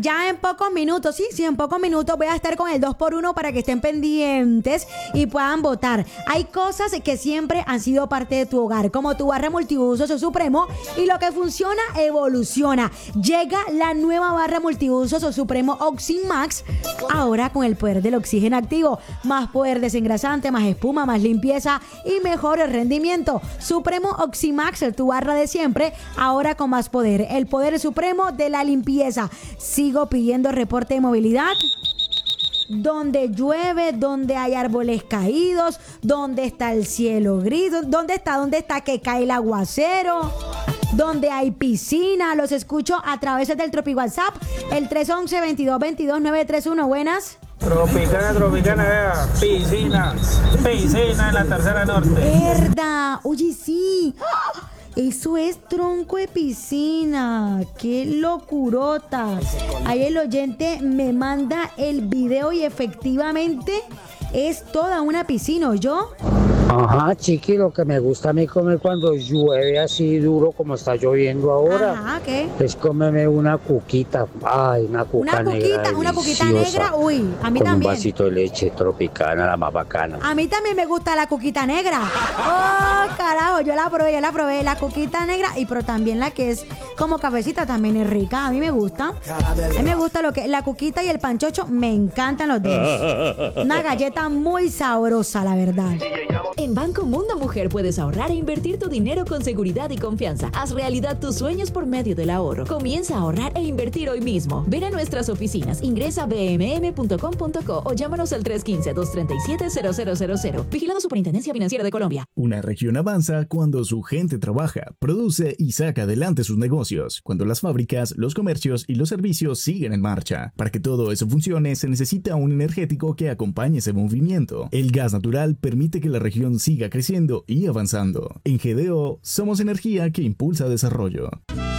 ya en pocos minutos, sí, en pocos minutos voy a estar con el 2x1 para que estén pendientes y puedan votar. Hay cosas que siempre han sido parte de tu hogar, como tu barra multiusos Supremo, y lo que funciona evoluciona. Llega la nueva barra multiusos Supremo Oximax, ahora con el poder del oxígeno activo, más poder desengrasante, más espuma, más limpieza y mejor rendimiento. Supremo Oximax, tu barra de siempre, ahora con más poder, el poder supremo de la limpieza. Sigo pidiendo reporte de movilidad. Donde llueve, donde hay árboles caídos, donde está el cielo gris, ¿dónde está que cae el aguacero? Donde hay piscina, los escucho a través del Tropi WhatsApp, el 311-2222-931. Buenas. Tropicana, piscina en la tercera norte. Verdad, oye, sí. Eso es tronco de piscina. ¡Qué locurota! Ahí el oyente me manda el video y efectivamente es toda una piscina, ¿oyó? Ajá, chiqui, lo que me gusta a mí comer cuando llueve así duro como está lloviendo ahora. Ajá, ¿qué? Es comerme una cuquita. Ay, una cuca negra. Una cuquita negra, uy, a mí con también. un vasito de leche Tropicana, la más bacana. A mí también me gusta la cuquita negra. Oh, carajo, yo la probé, la cuquita negra, pero también la que es como cafecita también es rica. A mí me gusta. A mí me gusta lo que la cuquita y el panchocho, me encantan los dos. Una galleta muy sabrosa, la verdad. En Banco Mundo Mujer puedes ahorrar e invertir tu dinero con seguridad y confianza. Haz realidad tus sueños por medio del ahorro. Comienza a ahorrar e invertir hoy mismo. Ven a nuestras oficinas, ingresa a bmm.com.co o llámanos al 315-237-0000. Vigilado Superintendencia Financiera de Colombia. Una región avanza cuando su gente trabaja, produce y saca adelante sus negocios. Cuando las fábricas, los comercios y los servicios siguen en marcha. Para que todo eso funcione, se necesita un energético que acompañe ese movimiento. El gas natural permite que la región siga creciendo y avanzando. En GDO somos energía que impulsa desarrollo.